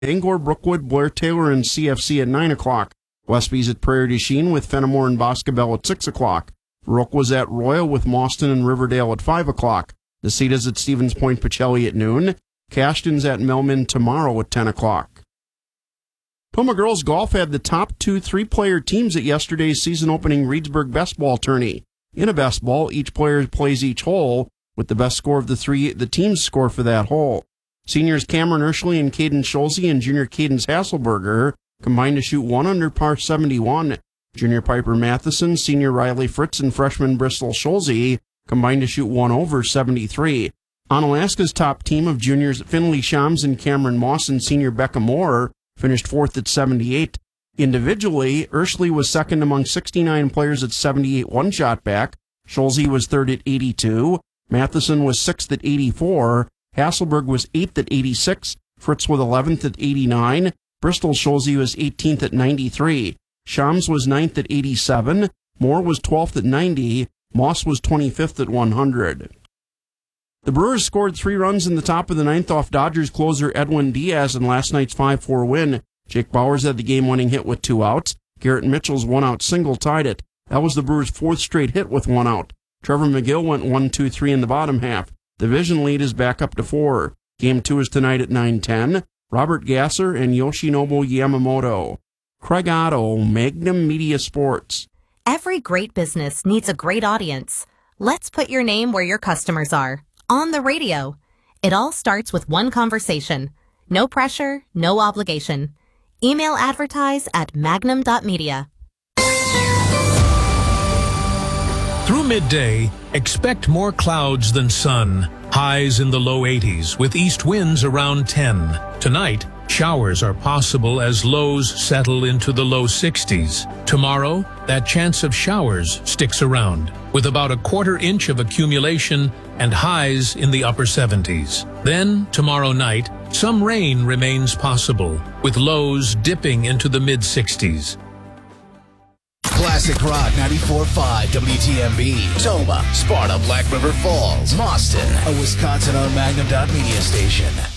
Bangor, Brookwood, Blair Taylor, and CFC at 9 o'clock. Westby's at Prairie du Chien with Fenimore and Boscobel at 6 o'clock. Rook was at Royal with Mauston and Riverdale at 5 o'clock. Neceda's at Stevens Point Pacelli at noon. Cashton's at Melman tomorrow at 10 o'clock. Toma Girls Golf had the top 2 3-player teams at yesterday's season-opening Reedsburg Best Ball tourney. In a best ball, each player plays each hole, with the best score of the 3 the teams score for that hole. Seniors Cameron Urshley and Caden Schulze and junior Cadence Hasselberger combined to shoot 1 under par 71. Junior Piper Matheson, senior Riley Fritz, and freshman Bristol Schulze combined to shoot 1 over 73. Onalaska's top team of juniors Finley Shams and Cameron Moss and senior Becca Moore finished 4th at 78. Individually, Urshley was second among 69 players at 78 one-shot back. Schulze was 3rd at 82. Matheson was 6th at 84. Hasselberg was 8th at 86. Fritz was 11th at 89. Bristol Schulze was 18th at 93. Shams was 9th at 87. Moore was 12th at 90. Moss was 25th at 100. The Brewers scored 3 runs in the top of the 9th off Dodgers closer Edwin Diaz in last night's 5-4 win. Jake Bowers had the game-winning hit with 2 outs. Garrett Mitchell's 1-out single tied it. That was the Brewers' 4th straight hit with 1 out. Trevor McGill went 1-2-3 in the bottom half. The division lead is back up to 4. Game 2 is tonight at 9:10. Robert Gasser and Yoshinobu Yamamoto. Craig Otto, Magnum Media Sports. Every great business needs a great audience. Let's put your name where your customers are. On the radio. It all starts with one conversation. No pressure, no obligation. Email advertise at magnum.media. Through midday, expect more clouds than sun. Highs in the low 80s with east winds around 10. Tonight, showers are possible as lows settle into the low 60s. Tomorrow, that chance of showers sticks around with about a 1/4 inch of accumulation and highs in the upper 70s. Then, tomorrow night, some rain remains possible with lows dipping into the mid-60s. Classic Rock 94.5 WTMB. Toma, Sparta, Black River Falls, Mauston, a Wisconsin-owned Magnum.media station.